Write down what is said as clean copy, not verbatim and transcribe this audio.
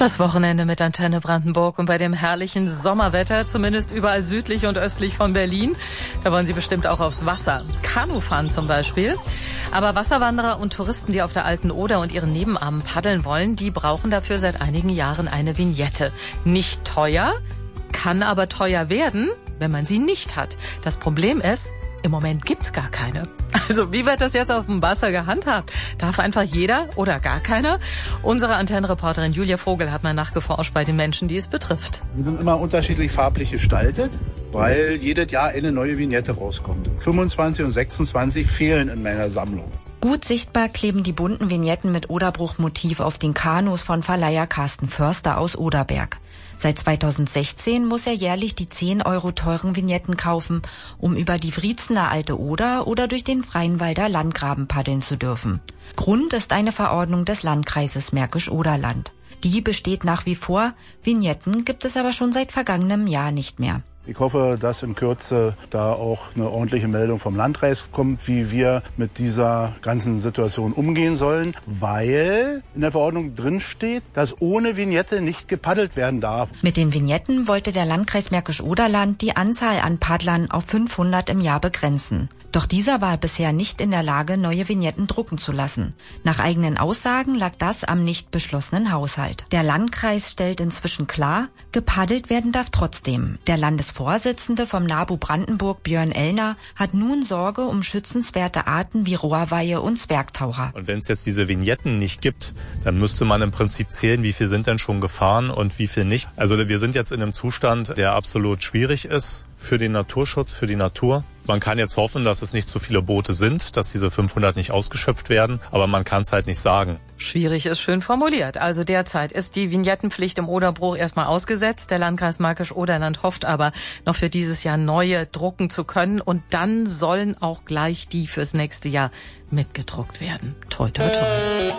Das Wochenende mit Antenne Brandenburg und bei dem herrlichen Sommerwetter, zumindest überall südlich und östlich von Berlin. Da wollen Sie bestimmt auch aufs Wasser. Kanufahren zum Beispiel. Aber Wasserwanderer und Touristen, die auf der Alten Oder und ihren Nebenarmen paddeln wollen, die brauchen dafür seit einigen Jahren eine Vignette. Nicht teuer, kann aber teuer werden, wenn man sie nicht hat. Das Problem ist, im Moment gibt's gar keine. Also wie wird das jetzt auf dem Wasser gehandhabt? Darf einfach jeder oder gar keiner? Unsere Antennenreporterin Julia Vogel hat mal nachgeforscht bei den Menschen, die es betrifft. Die sind immer unterschiedlich farblich gestaltet, weil jedes Jahr eine neue Vignette rauskommt. 25 und 26 fehlen in meiner Sammlung. Gut sichtbar kleben die bunten Vignetten mit Oderbruch-Motiv auf den Kanus von Verleiher Carsten Förster aus Oderberg. Seit 2016 muss er jährlich die 10 Euro teuren Vignetten kaufen, um über die Wriezener Alte Oder oder durch den Freienwalder Landgraben paddeln zu dürfen. Grund ist eine Verordnung des Landkreises Märkisch-Oderland. Die besteht nach wie vor, Vignetten gibt es aber schon seit vergangenem Jahr nicht mehr. Ich hoffe, dass in Kürze da auch eine ordentliche Meldung vom Landkreis kommt, wie wir mit dieser ganzen Situation umgehen sollen, weil in der Verordnung drin steht, dass ohne Vignette nicht gepaddelt werden darf. Mit den Vignetten wollte der Landkreis Märkisch-Oderland die Anzahl an Paddlern auf 500 im Jahr begrenzen. Doch dieser war bisher nicht in der Lage, neue Vignetten drucken zu lassen. Nach eigenen Aussagen lag das am nicht beschlossenen Haushalt. Der Landkreis stellt inzwischen klar, gepaddelt werden darf trotzdem. Der Landesvorsitzende vom NABU Brandenburg, Björn Ellner, hat nun Sorge um schützenswerte Arten wie Rohrweihe und Zwergtaucher. Und wenn es jetzt diese Vignetten nicht gibt, dann müsste man im Prinzip zählen, wie viel sind denn schon gefahren und wie viel nicht. Also wir sind jetzt in einem Zustand, der absolut schwierig ist für den Naturschutz, für die Natur. Man kann jetzt hoffen, dass es nicht zu viele Boote sind, dass diese 500 nicht ausgeschöpft werden, aber man kann es halt nicht sagen. Schwierig ist schön formuliert. Also derzeit ist die Vignettenpflicht im Oderbruch erstmal ausgesetzt. Der Landkreis Märkisch-Oderland hofft aber, noch für dieses Jahr neue drucken zu können. Und dann sollen auch gleich die fürs nächste Jahr mitgedruckt werden. Toi, toi, toi.